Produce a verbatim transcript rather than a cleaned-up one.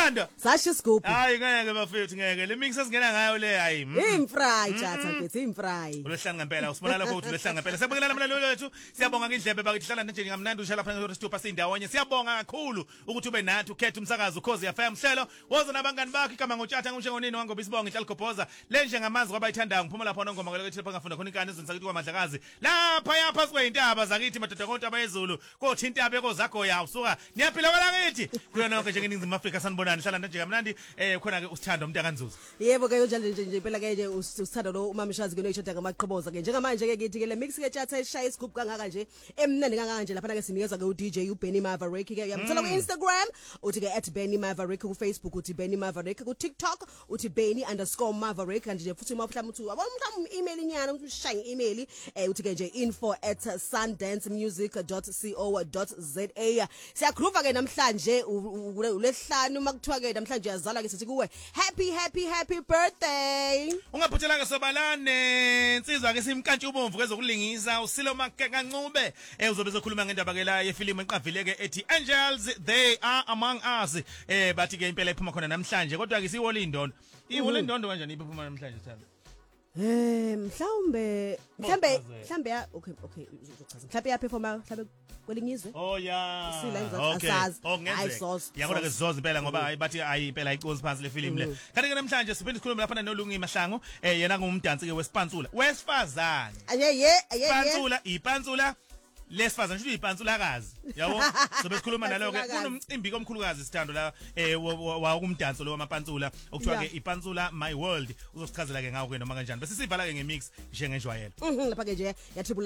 Thando. Sasho isigubhu. Hayi ngeke bafethu ngeke. Le mix esingena ngayo le hayi. Imfry chatha mfethu imfry. Ulehlanga ngempela usibona lapho uthi ulehlanga ngempela. Siyabonga namlalelo wethu. Siyabonga ngindlebe bakithi hlala nje ngamnandi ushala lapha eStupa sindawonye. Siyabonga kakhulu ukuthi ube nathi ukhetha umsakazo Ukhozi F M hlelo. Woza nabangani bakho igama ngothatha ngumshengonini wangoba isibonga ihlala Khophoza. Le nje ngamanzi kwabayithandayo ngiphuma lapha nongoma kwelekethi lapha ngafunda khona inkani ezenzakithi kwamadlakazi. Lapha yapha sikweyintaba zakithi madoda konke abayezulu. Kothi intaba ekozakho ya usuka. Niyaphila kwelakithi. Kuyona konke nje ngeningizimu Afrika sanibonani hlala nje kamnandi eh khona ke usithando umuntu akanzuza. Yebo ke njalo nje nje phela ke nje usithando lo umamishazi ke noyishoda ngamaqhoboza ke njengamanje ke kithi ke le mix ke chatha eshaya isigubhu kangaka nje emnandi kangaka nje lapha ke sinikeza ke u D J uBenny Maverick ke uyamthola ku Instagram uthi ke at Benny Maverick ku Facebook uthi Benny Maverick ku TikTok uthi Benny underscore Maverick kanti nje futhi uma mhlawumbe uthi wabona mhlawumbe email inyana uthi ushaye email eh uthi ke nje info at sundance music dot co dot za siyakhruva ke namhlanje ulehlanu makuthiwa ke namhlanje yazalwa ke sithi kuwe happy happy happy birthday ungaphuthelanga sobalane insizwa ke simkantshe ubomvu kezokulingisa usilo makancube eh uzobe zokhuluma ngendaba ke la yefilimu enqavile ke ethi Angels They Are Among Us eh bathi ke impela iphuma khona namhlanje kodwa ke siwole indondo iwole indondo kanjani iphuma namhlanje Thando eh mhlawumbe mhlambe mhlambe ya okay okay uzochaza mhlambe ya performa mhlambe kwelinyizwe oh yeah sila asazi ayizos yabona ke zizoza impela ngoba hayi bathi hayi impela iqozi phansi le film le kanti ke namhlanje siphinde sikhulume lapha noLungi Mahlangu eh yena ngumdansi ke wesipansula wesifazane aye ye aye ipansula ipansula lesifazane nje ipansulakazi yabo sobe sikhuluma nalo ke kunomcimbi komkhulukazi sithando la eh wa kumdanso lo wamapansula okuthiwa ke ipansula my world uzosichazela ke ngawo ke noma kanjani bese sivala ke ngemix njengenjwayelo lapha ke nje yathi